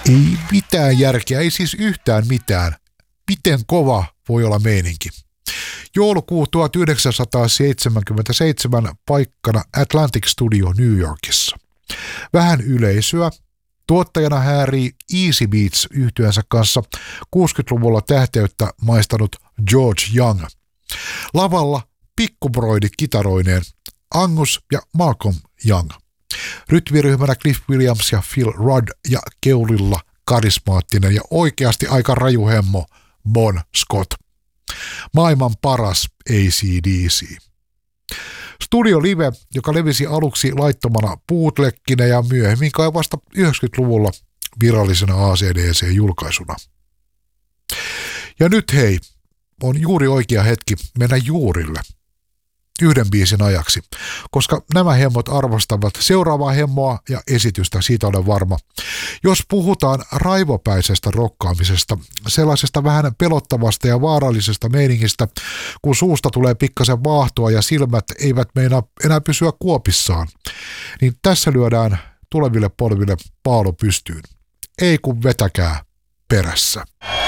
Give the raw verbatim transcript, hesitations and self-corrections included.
Ei mitään järkeä, ei siis yhtään mitään. Miten kova voi olla meininki? Joulukuu tuhatyhdeksänsataaseitsemänkymmentäseitsemän, paikkana Atlantic Studio New Yorkissa. Vähän yleisöä. Tuottajana häärii Easy Beats -yhtyensä kanssa kuusikymmentäluvulla tähteyttä maistanut George Young. Lavalla pikkubroidi kitaroineen Angus ja Malcolm Young. Rytmiryhmänä Cliff Williams ja Phil Rudd ja keulilla karismaattinen ja oikeasti aika raju hemmo Bon Scott. Maailman paras A C D C. Studio Live, joka levisi aluksi laittomana bootlegginä ja myöhemmin kai vasta yhdeksänkymmentäluvulla virallisena A C D C-julkaisuna. Ja nyt hei, on juuri oikea hetki mennä juurille yhden biisin ajaksi, koska nämä hemmot arvostavat seuraavaa hemmoa ja esitystä, siitä olen varma. Jos puhutaan raivopäisestä rokkaamisesta, sellaisesta vähän pelottavasta ja vaarallisesta meiningistä, kun suusta tulee pikkasen vaahtoa ja silmät eivät meinaa enää pysyä kuopissaan, niin tässä lyödään tuleville polville paalo pystyyn. Ei kun vetäkää perässä.